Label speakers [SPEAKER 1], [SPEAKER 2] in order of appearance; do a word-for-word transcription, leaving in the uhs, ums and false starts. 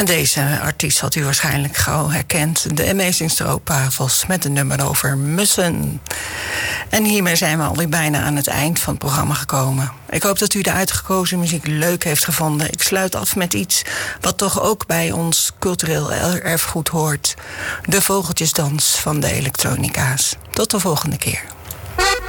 [SPEAKER 1] En deze artiest had u waarschijnlijk gauw herkend. De Amazing Stroopwafels met een nummer over mussen. En hiermee zijn we alweer bijna aan het eind van het programma gekomen. Ik hoop dat u de uitgekozen muziek leuk heeft gevonden. Ik sluit af met iets wat toch ook bij ons cultureel erfgoed hoort. De vogeltjesdans van de elektronica's. Tot de volgende keer.